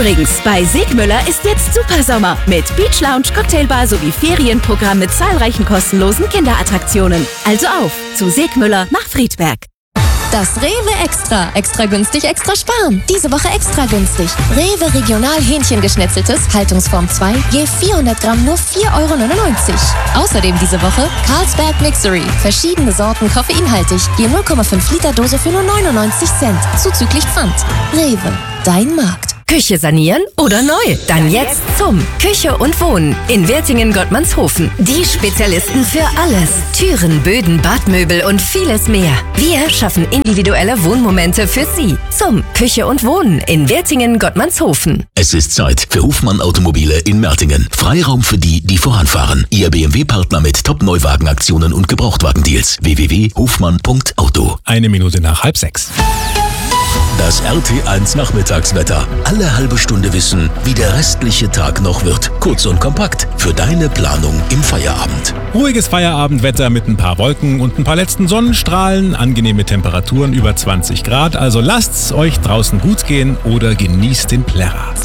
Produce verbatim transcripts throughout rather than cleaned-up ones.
Übrigens, bei Segmüller ist jetzt Supersommer mit Beach Lounge, Cocktailbar sowie Ferienprogramm mit zahlreichen kostenlosen Kinderattraktionen. Also auf zu Segmüller nach Friedberg. Das Rewe Extra. Extra günstig, extra sparen. Diese Woche extra günstig. Rewe Regional Hähnchengeschnetzeltes, Haltungsform zwei, je vierhundert Gramm nur vier Euro neunundneunzig. Außerdem diese Woche Carlsberg Mixery. Verschiedene Sorten koffeinhaltig. Je null Komma fünf Liter Dose für nur neunundneunzig Cent. Zuzüglich Pfand. Rewe. Dein Markt. Küche sanieren oder neu? Dann jetzt zum Küche und Wohnen in Wertingen-Gottmannshofen. Die Spezialisten für alles. Türen, Böden, Badmöbel und vieles mehr. Wir schaffen individuelle Wohnmomente für Sie. Zum Küche und Wohnen in Wertingen-Gottmannshofen. Es ist Zeit für Hofmann Automobile in Mertingen. Freiraum für die, die voranfahren. Ihr B M W-Partner mit Top-Neuwagenaktionen und Gebrauchtwagendeals. w w w punkt hofmann punkt auto. Eine Minute nach halb sechs. Das R T eins Nachmittagswetter. Alle halbe Stunde wissen, wie der restliche Tag noch wird. Kurz und kompakt für deine Planung im Feierabend. Ruhiges Feierabendwetter mit ein paar Wolken und ein paar letzten Sonnenstrahlen. Angenehme Temperaturen über zwanzig Grad. Also lasst's euch draußen gut gehen oder genießt den Plärrer.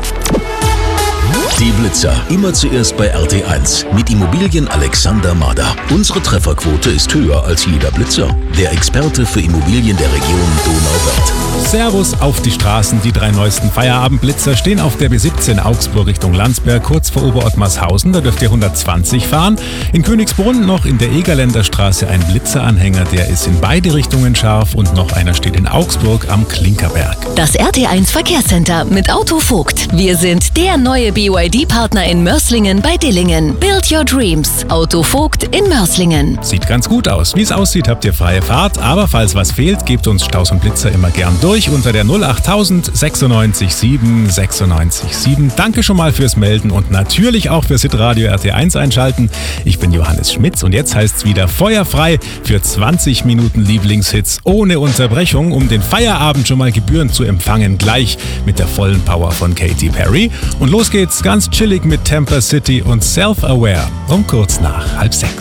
Die Blitzer. Immer zuerst bei R T eins. Mit Immobilien Alexander Mader. Unsere Trefferquote ist höher als jeder Blitzer. Der Experte für Immobilien der Region Donauwörth. Servus auf die Straßen. Die drei neuesten Feierabendblitzer stehen auf der B siebzehn Augsburg Richtung Landsberg, kurz vor Oberottmarshausen. Da dürft ihr hundertzwanzig fahren. In Königsbrunn noch in der Egerländer Straße ein Blitzeranhänger. Der ist in beide Richtungen scharf. Und noch einer steht in Augsburg am Klinkerberg. Das R T eins Verkehrscenter mit Auto Vogt. Wir sind der neue B Y D-Partner in Mörslingen bei Dillingen. Build your dreams. Auto Vogt in Mörslingen. Sieht ganz gut aus. Wie es aussieht, habt ihr freie Fahrt. Aber falls was fehlt, gebt uns Staus und Blitzer immer gern durch unter der null achttausend sechsundneunzig sieben sechsundneunzig sieben. Danke schon mal fürs Melden und natürlich auch fürs Hitradio R T eins einschalten. Ich bin Johannes Schmitz und jetzt heißt's wieder feuerfrei für zwanzig Minuten Lieblingshits ohne Unterbrechung, um den Feierabend schon mal gebührend zu empfangen, gleich mit der vollen Power von Katy Perry. Und los geht's ganz chillig mit Tampa City und Self-Aware um kurz nach halb sechs.